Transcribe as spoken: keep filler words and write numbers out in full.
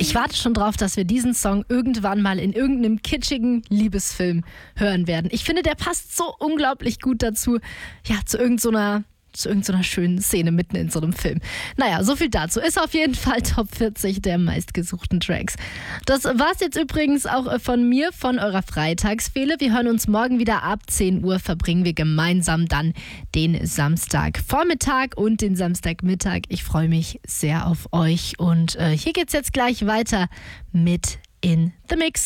Ich warte schon drauf, dass wir diesen Song irgendwann mal in irgendeinem kitschigen Liebesfilm hören werden. Ich finde, der passt so unglaublich gut dazu, ja, zu irgendeiner zu irgendeiner schönen Szene mitten in so einem Film. Naja, so viel dazu. Ist auf jeden Fall Top vierzig der meistgesuchten Tracks. Das war's jetzt übrigens auch von mir, von eurer Freitagsfehle. Wir hören uns morgen wieder ab zehn Uhr. Verbringen wir gemeinsam dann den Samstagvormittag und den Samstagmittag. Ich freue mich sehr auf euch. Und äh, hier geht's jetzt gleich weiter mit In The Mix.